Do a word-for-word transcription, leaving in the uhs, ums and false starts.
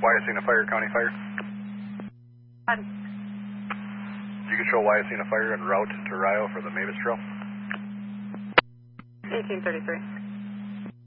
Wyacina Fire, County Fire. On. You can show Wyacina Fire en route to Rio for the Mavis Trail. eighteen thirty-three.